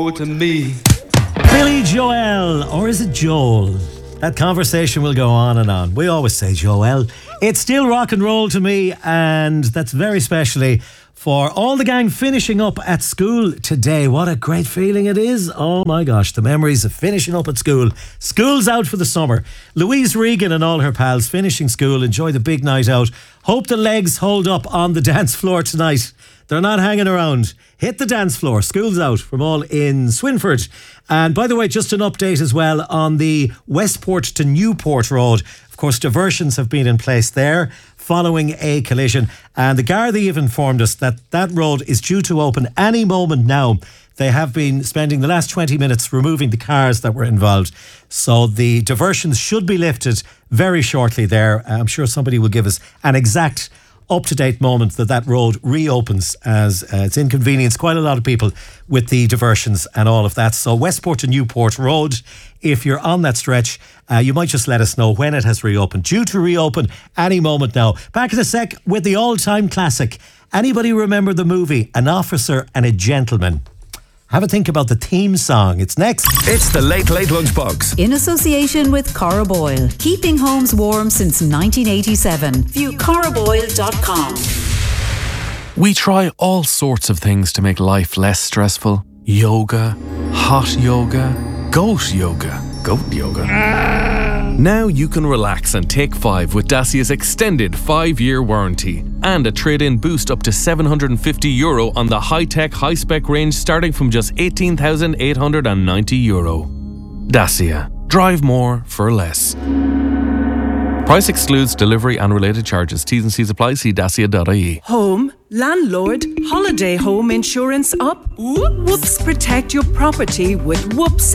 roll to me. Billy Joel, or is it Joel? That conversation will go on and on. We always say Joel. It's still rock and roll to me, and that's very specially for all the gang finishing up at school today. What a great feeling it is. Oh my gosh, the memories of finishing up at school. School's out for the summer. Louise Regan and all her pals finishing school. Enjoy the big night out. Hope the legs hold up on the dance floor tonight. They're not hanging around. Hit the dance floor. School's out from all in Swinford. And by the way, just an update as well on the Westport to Newport Road. Of course, diversions have been in place there following a collision. And the Gardaí have informed us that that road is due to open any moment now. They have been spending the last 20 minutes removing the cars that were involved. So the diversions should be lifted very shortly there. I'm sure somebody will give us an exact up-to-date moment that road reopens, as it's inconvenienced quite a lot of people with the diversions and all of that. So Westport to Newport Road, if you're on that stretch, you might just let us know when it has reopened. Due to reopen any moment now. Back in a sec with the all-time classic. Anybody remember the movie An Officer and a Gentleman? Have a think about the theme song. It's next. It's the Late Late Lunchbox. In association with Cora Boyle. Keeping homes warm since 1987. View coraboyle.com. We try all sorts of things to make life less stressful. Yoga, hot yoga, goat yoga. Now you can relax and take 5 with Dacia's extended 5-year warranty and a trade-in boost up to €750 on the high-tech, high-spec range starting from just €18,890. Dacia. Drive more for less. Price excludes delivery and related charges. T's and C's apply. See dacia.ie. Home, landlord, holiday home insurance up. Whoops. Protect your property with Whoops